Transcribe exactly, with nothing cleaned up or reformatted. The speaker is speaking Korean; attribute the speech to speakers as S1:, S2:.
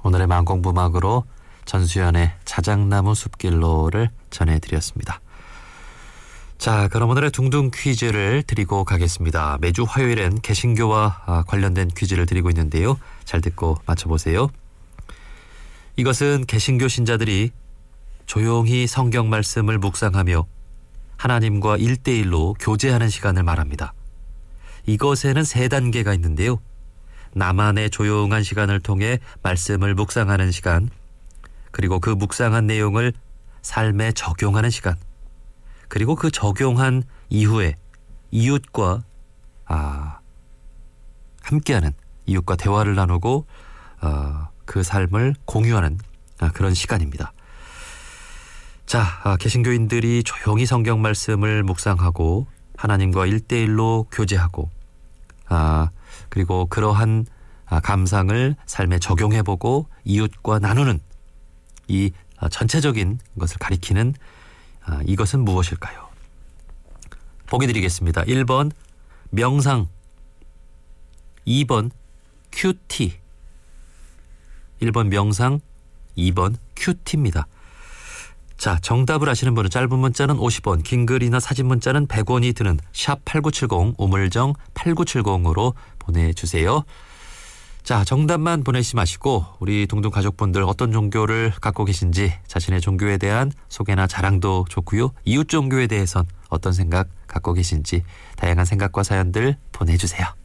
S1: 오늘의 만공부막으로 전수연의 자작나무 숲길로를 전해드렸습니다. 자, 그럼 오늘의 둥둥 퀴즈를 드리고 가겠습니다. 매주 화요일엔 개신교와 관련된 퀴즈를 드리고 있는데요. 잘 듣고 맞춰보세요. 이것은 개신교 신자들이 조용히 성경 말씀을 묵상하며 하나님과 일대일로 교제하는 시간을 말합니다. 이것에는 세 단계가 있는데요. 나만의 조용한 시간을 통해 말씀을 묵상하는 시간, 그리고 그 묵상한 내용을 삶에 적용하는 시간, 그리고 그 적용한 이후에 이웃과 아, 함께하는, 이웃과 대화를 나누고 어, 그 삶을 공유하는 아, 그런 시간입니다. 자, 아, 개신교인들이 조용히 성경 말씀을 묵상하고 하나님과 일대일로 교제하고 아, 그리고 그러한 아, 감상을 삶에 적용해보고 이웃과 나누는 이 아, 전체적인 것을 가리키는 아, 이것은 무엇일까요? 보기 드리겠습니다. 일 번 명상, 이 번 큐티. 일 번 명상, 이 번 큐티입니다. 자, 정답을 아시는 분은 짧은 문자는 오십 원, 긴 글이나 사진 문자는 백 원이 드는 샵 팔구칠공, 우물정 팔구칠공으로 보내주세요. 자, 정답만 보내시지 마시고 우리 둥둥 가족분들 어떤 종교를 갖고 계신지 자신의 종교에 대한 소개나 자랑도 좋고요. 이웃 종교에 대해선 어떤 생각 갖고 계신지 다양한 생각과 사연들 보내주세요.